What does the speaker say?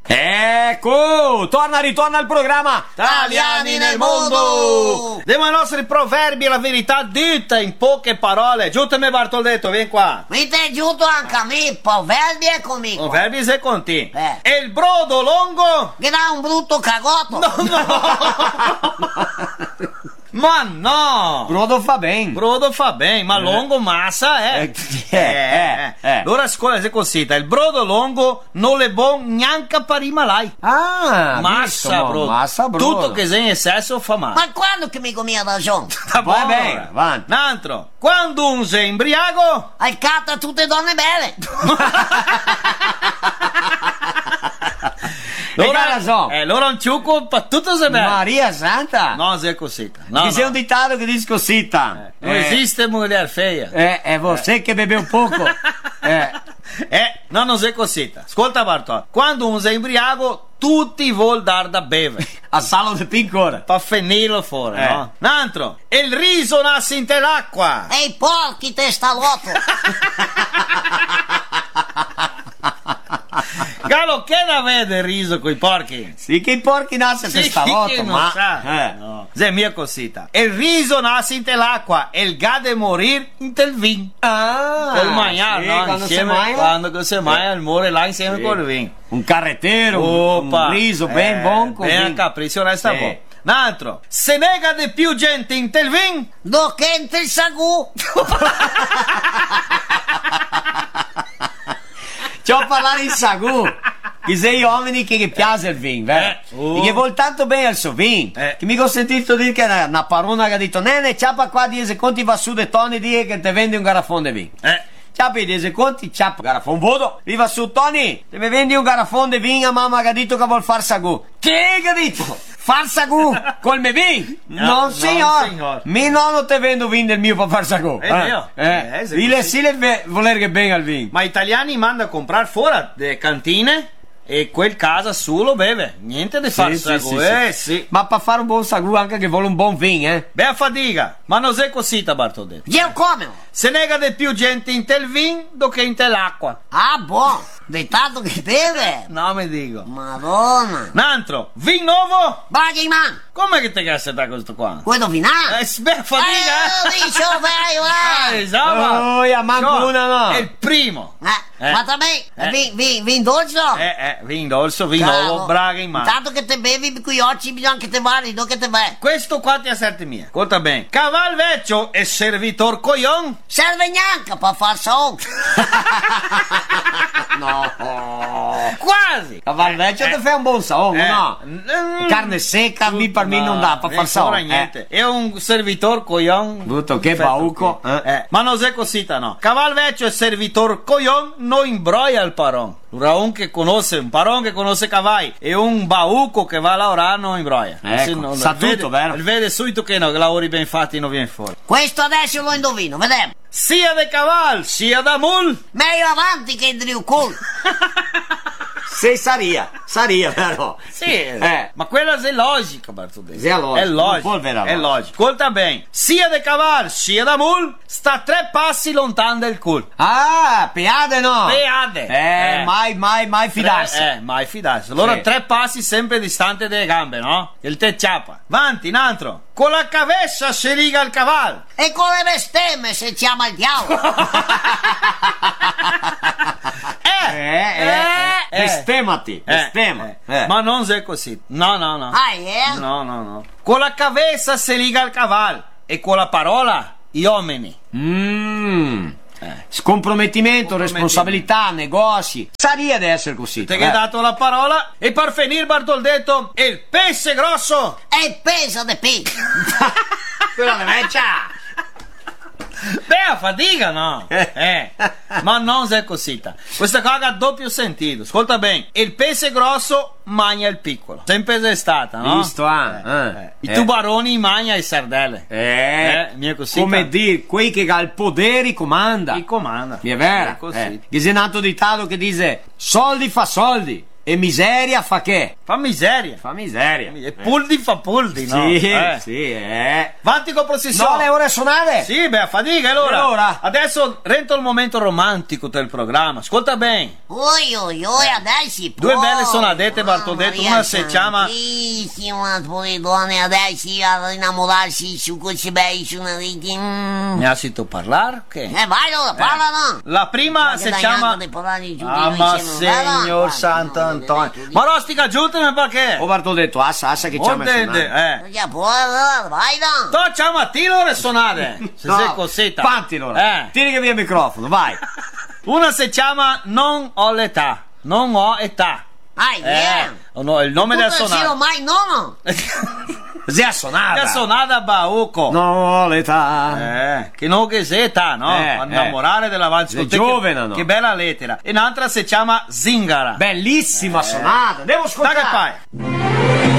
Ecco, ritorna al programma Italiani nel mondo. Diamo i nostri proverbi, la verità detta in poche parole. Giuttami Bartoldetto, vieni qua. Mi ti è giunto anche a me, proverbi e conmigo. Proverbi sei con te. E il brodo lungo che dà un brutto cagotto. Ma no! Brodo fa bene. Brodo fa bene, ma lungo massa Allora scuola se così, il brodo lungo non è buon neanche per i malai. Massa brodo. Tutto che sei in sesso fa male. Ma quando che mi mi ha ragione? Va bene, avanti. Un altro. Quando un sei imbriaco hai catta tutte donne belle. Allora un ciucco per tutto se bene. Maria Santa. No, sei cosita. Che c'è un dittato che dice cosita. Non esiste mulher feia. È você che beve un poco. No, non sei cosita. Ascolta Bartolo. Quando un sei imbriaco tutti vuol dar da bere. A salo di piccora. Per finirlo fuori, no? Un altro. Il riso nasce in te l'acqua. E i porchi testalotto. Gallo, che ne vede il riso coi porchi? Sì, che i porchi nascono testalotto, ma... No. È mia cosita. Il riso nasce in te l'acqua e il gade morir in te il vin. Col mangiare, sì, no? Quando Insieme, quando si mangia il muore là insieme col vin. Un carrettero, un riso ben buon così. Ben capriccio, resta buono. Un altro. Se nega di più gente in te il vin do che in te il sagù. C'ho a parlare in sagù. Che sei uomini che piace il vin, vero? E che vuol tanto bene al suo vin. Che mi ho sentito dire che una parona che ha detto nene, ciapa qua 10 conti va su de Tony di che te vende un garrafone di vin. Ciapa i 10 conti, ciapa garrafone vodo. Gli va su Tony, te mi vendi un garrafone di vin a mamma che ha detto che vuol far sagù. Che ha detto? Far sagù col me vin? Non signor. Mi nonno te vendo vin del mio per far sagù. Il sile voler che bene al vin. Ma italiani manda a comprare fuori le cantine e quel casa su lo beve. Niente di far sagù. Sì. Ma per fare un buon sagù anche che vuole un buon vin, Beh, fatica. Ma non sei cosita, Bartoldetto. Io come? Se nega di più gente in te il vin do che in te l'acqua. Ah, buono. Di tanto che beve. No, mi dico. Madonna. Un altro. Vin nuovo? Baghi in mano. Come che te cassa da questo qua? Vuoi indovinare? Beh, fatica. Dice vai. Insomma. Oh, manco una no. È il primo. Ma también, vin dolce? Vin dolce, vin nuovo, braga in mano. Tanto che te bevi qui oggi bisogna che te vari, non che te vai. Questo qua ti acerti mia. Ascolta bene. Caval vecchio e servitor coglion. Serve neanche per far son. No. Quasi. Caval vecchio te fai un buon son, no? Carne secca, per me non dà per far son. Niente. È un servitor coglion. Brutto, che bauco. Ma non sei cosita, no. Caval vecchio e servitor coglion non imbroia il paron. Un paron che conosce cavalli e un bauco che va a lavorare non imbroia. Sa tutto, vero? Vede subito che no, che lavori ben fatti non viene fuori. Questo adesso lo indovino, vediamo. Sia de caval, sia da mul. Meglio avanti che Drew Cole. Se saria, vero? Sì, ma quella è logica, Bartoldetto. È logico. È logico. Ascolta bene, sia de caval, sia da mul, sta 3 passi lontano del cul. Peade no. Peade. Mai fidarsi. Mai fidarsi. Allora 3 passi sempre distante dalle gambe, no? Il te ciapa. Avanti, un altro. Con la cabeza si liga il cavallo. E con le bestemmie si chiama il diavolo. Bestemati. Ma non sei così. No. No. Con la cabeza si liga il cavallo e con la parola gli uomini. Scompromettimento, responsabilità, negozi. Saria di essere così. Te che hai dato la parola. E per finire, Bartoldetto, il pesce grosso e pesa de pig. Quella vecchia. Beh, a fatica no. Ma non sei cosita. Questa cosa ha doppio sentito. Ascolta bene. Il pesce grosso mangia il piccolo. Sempre è stata, no? Visto, I tubaroni mangia i sardelle. Mia cosita. Come dire, quei che ha il potere comanda. Chi comanda. Mi è vero. Che sei nato di Tado che dice soldi fa soldi. E miseria fa che? Fa miseria. Fa miseria. E puldi fa puldi, no? Sì. Vanti con processione. No, le ore suonate? Sì, beh, fatica allora. Allora? Adesso rento il momento romantico del programma. Ascolta bene. Oi, adesso Due belle sonadette, Bartoletto. Una si chiama... poi donne adesso a innamorarsi su questi bei sonaditi. Mi ha sentito parlare? Che? Vai allora, parla no. La prima si chiama... Ah, ma signor Sant'Antonio. Ma rostica, aggiuntami perché? O Bartoletto, assa che c'è Vai no. Tu c'è a ti l'ore suonare. Se sei cosetta. Quanti l'ora? Tieni che via il microfono, vai. Una si chiama Non ho l'età. Non ho età. No, il nome della sonata. Mai no. Zia sonata. La sonata Bauco. No, l'età. Che non che sei età, no? Innamorare dell'avanti. Giovane, no? Che bella lettera. E un'altra si chiama Zingara. Bellissima sonata. Devo ascoltare. Dai che fai?